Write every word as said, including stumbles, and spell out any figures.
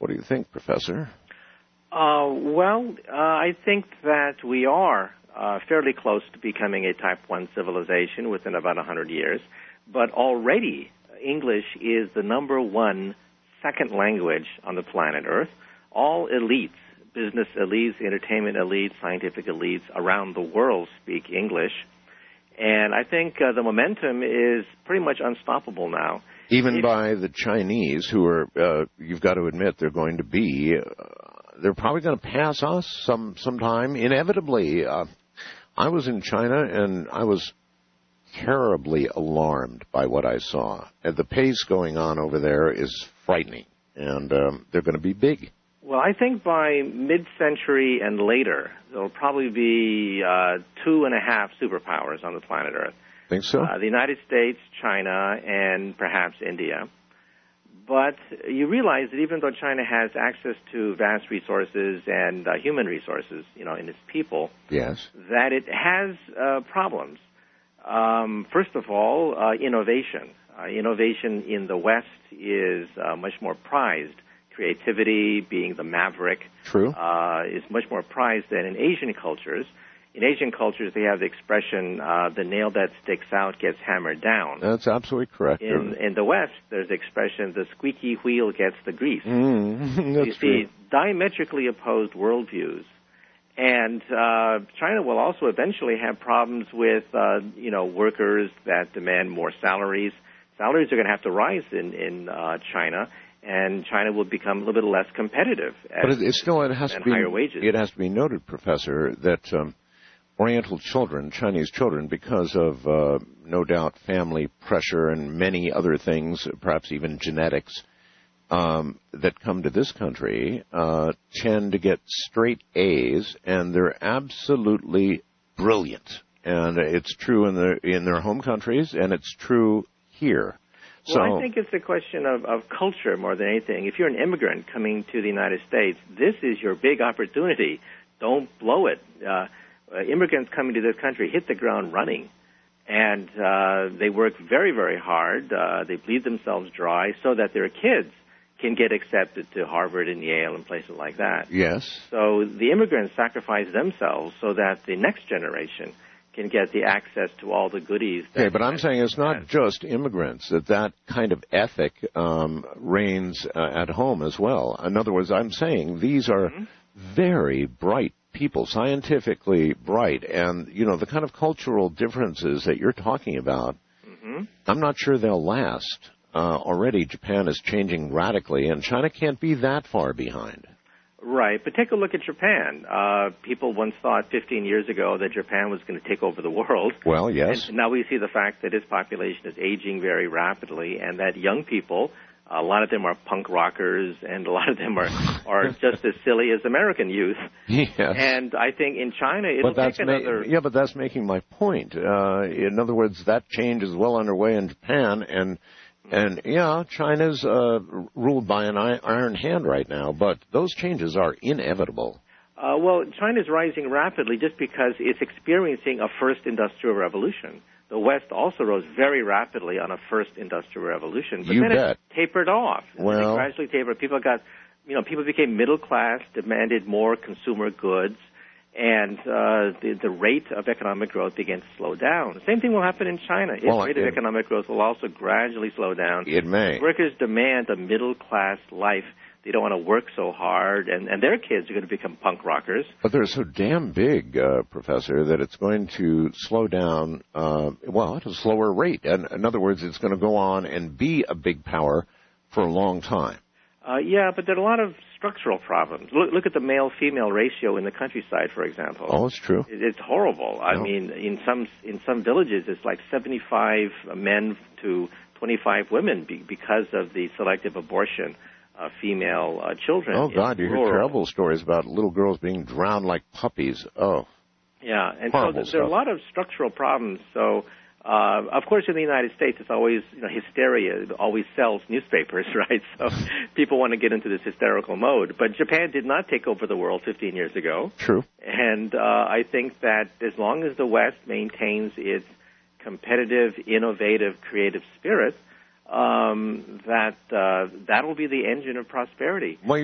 What do you think, Professor? Uh, well, uh, I think that we are uh, fairly close to becoming a type one civilization within about one hundred years. But already, English is the number one second language on the planet Earth. All elites, business elites, entertainment elites, scientific elites around the world speak English. And I think uh, the momentum is pretty much unstoppable now. Even if, by the Chinese, who are, uh, you've got to admit, they're going to be, uh, they're probably going to pass us some sometime, inevitably. Uh, I was in China, and I was terribly alarmed by what I saw. And the pace going on over there is frightening, and um, they're going to be big. Well, I think by mid-century and later, there'll probably be uh, two and a half superpowers on the planet Earth. Think so? Uh, the United States, China, and perhaps India. But you realize that even though China has access to vast resources and uh, human resources, you know, in its people, yes, that it has uh, problems. Um, first of all, uh, innovation. Uh, innovation in the West is uh, much more prized. Creativity, being the maverick, True. Uh, is much more prized than in Asian cultures. In Asian cultures, they have the expression, uh, the nail that sticks out gets hammered down. That's absolutely correct. In, in the West, there's the expression, the squeaky wheel gets the grease. Mm, that's you true. see, diametrically opposed worldviews. And uh, China will also eventually have problems with, uh, you know, workers that demand more salaries. Salaries are going to have to rise in, in uh, China. And China will become a little bit less competitive. But it, it still it has to be higher wages. It has to be noted, Professor, that um, Oriental children, Chinese children, because of uh, no doubt family pressure and many other things, perhaps even genetics, um, that come to this country, uh, tend to get straight A's, and they're absolutely brilliant. And it's true in their in their home countries, and it's true here. Well, So, I think it's a question of, of culture more than anything. If you're an immigrant coming to the United States, this is your big opportunity. Don't blow it. Uh, uh, immigrants coming to this country hit the ground running, and uh, they work very, very hard. Uh, they bleed themselves dry so that their kids can get accepted to Harvard and Yale and places like that. yes. So the immigrants sacrifice themselves so that the next generation can get the access to all the goodies. Okay, but I'm saying it's not just immigrants, that that kind of ethic um, reigns uh, at home as well. In other words, I'm saying these are mm-hmm. very bright people, scientifically bright, and, you know, the kind of cultural differences that you're talking about, mm-hmm. I'm not sure they'll last. Uh, already Japan is changing radically, and China can't be that far behind. Right, but take a look at Japan. Uh, people once thought fifteen years ago that Japan was going to take over the world. Well, yes. And now we see the fact that its population is aging very rapidly, and that young people, a lot of them are punk rockers, and a lot of them are, are just as silly as American youth. Yes. And I think in China it'll but that's take another... Ma- yeah, but that's making my point. Uh, in other words, that change is well underway in Japan, and... And, yeah, China's uh, ruled by an iron hand right now, but those changes are inevitable. Uh, well, China's rising rapidly just because it's experiencing a first industrial revolution. The West also rose very rapidly on a first industrial revolution, but you then bet. it tapered off. Well, it gradually tapered. People got, you know, people became middle class, demanded more consumer goods, and uh, the, the rate of economic growth began to slow down. The same thing will happen in China. Its well, rate it, of economic growth will also gradually slow down. It may. Workers demand a middle-class life. They don't want to work so hard, and, and their kids are going to become punk rockers. But they're so damn big, uh, Professor, that it's going to slow down, uh, well, at a slower rate. And in other words, it's going to go on and be a big power for a long time. Uh, yeah, but there are a lot of structural problems. Look, look at the male-female ratio in the countryside, for example. Oh, it's true. It, it's horrible. I no. mean, in some in some villages, it's like seventy-five men to twenty-five women be, because of the selective abortion of female uh, children. Oh, God, you rural. hear terrible stories about little girls being drowned like puppies. Oh, yeah, and horrible so there are a lot of structural problems. So. Uh, of course, in the United States, it's always, you know, hysteria always sells newspapers, right? So people want to get into this hysterical mode. But Japan did not take over the world fifteen years ago. True. And uh, I think that as long as the West maintains its competitive, innovative, creative spirit, um, that uh, that will be the engine of prosperity. Well,